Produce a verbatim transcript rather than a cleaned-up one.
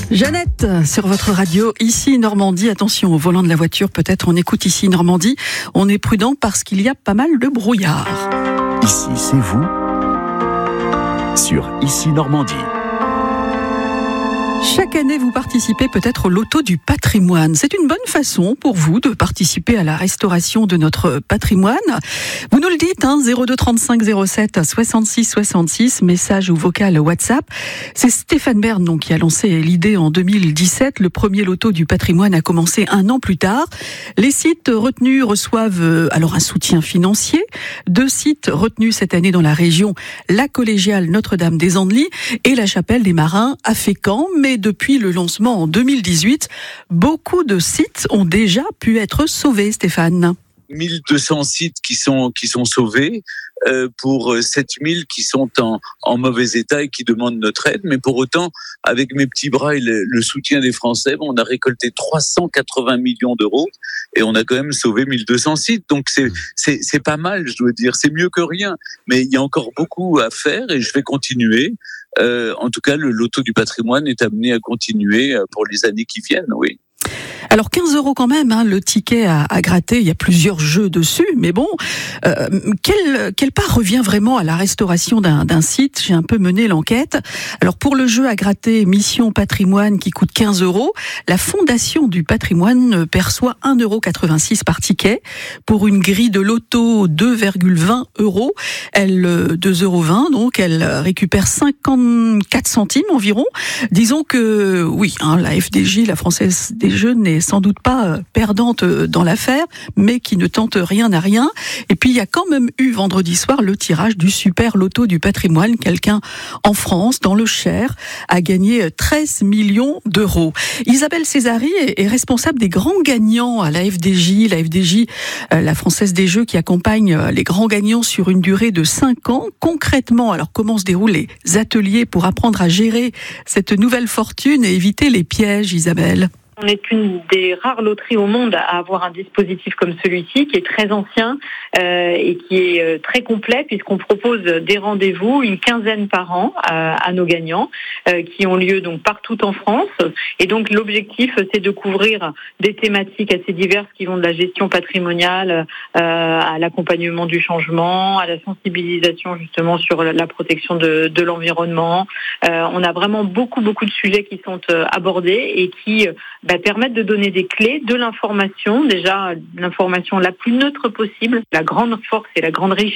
Jeannette, sur votre radio, ici Normandie. Attention au volant de la voiture, peut-être on écoute ici Normandie. On est prudent parce qu'il y a pas mal de brouillard. Ici, c'est vous, sur Ici Normandie. Chaque année, vous participez peut-être au loto du patrimoine. C'est une bonne façon pour vous de participer à la restauration de notre patrimoine. Vous nous le dites, hein, zéro deux trente-cinq zéro sept soixante-six soixante-six, message ou vocal WhatsApp. C'est Stéphane Bern donc, qui a lancé l'idée en deux mille dix-sept. Le premier loto du patrimoine a commencé un an plus tard. Les sites retenus reçoivent euh, alors un soutien financier. Deux sites retenus cette année dans la région, la collégiale Notre-Dame-des-Andelys et la chapelle des Marins à Fécamp. Mais depuis le lancement en deux mille dix-huit, beaucoup de sites ont déjà pu être sauvés, Stéphane. mille deux cents sites qui sont qui sont sauvés euh, pour sept mille qui sont en en mauvais état et qui demandent notre aide. Mais pour autant, avec mes petits bras et le, le soutien des Français, on a récolté trois cent quatre-vingts millions d'euros et on a quand même sauvé mille deux cents sites. Donc c'est c'est c'est pas mal, je dois dire. C'est mieux que rien. Mais il y a encore beaucoup à faire et je vais continuer. Euh, en tout cas, le loto du patrimoine est amené à continuer pour les années qui viennent, oui. Alors quinze euros quand même, hein, le ticket à, à gratter, il y a plusieurs jeux dessus, mais bon, euh, quelle, quelle part revient vraiment à la restauration d'un, d'un site ? J'ai un peu mené l'enquête. Alors pour le jeu à gratter Mission Patrimoine qui coûte quinze euros, la Fondation du Patrimoine perçoit un euro quatre-vingt-six par ticket. Pour une grille de loto deux virgule vingt euros, elle, deux euros vingt, donc elle récupère cinquante-quatre centimes environ. Disons que oui, hein, la F D J, la Française des Jeux, n'est sans doute pas perdante dans l'affaire, mais qui ne tente rien à rien. Et puis, il y a quand même eu vendredi soir le tirage du super loto du patrimoine. Quelqu'un en France, dans le Cher, a gagné treize millions d'euros. Isabelle Césari est responsable des grands gagnants à la F D J. La F D J, la Française des Jeux, qui accompagne les grands gagnants sur une durée de cinq ans. Concrètement, alors comment se déroulent les ateliers pour apprendre à gérer cette nouvelle fortune et éviter les pièges, Isabelle ? On est une des rares loteries au monde à avoir un dispositif comme celui-ci, qui est très ancien euh, et qui est euh, très complet, puisqu'on propose des rendez-vous, une quinzaine par an à, à nos gagnants, euh, qui ont lieu donc partout en France. Et donc l'objectif, c'est de couvrir des thématiques assez diverses qui vont de la gestion patrimoniale euh, à l'accompagnement du changement, à la sensibilisation justement sur la protection de, de l'environnement. Euh, on a vraiment beaucoup beaucoup de sujets qui sont euh, abordés et qui euh, Bah, permettre de donner des clés, de l'information, déjà l'information la plus neutre possible. La grande force et la grande richesse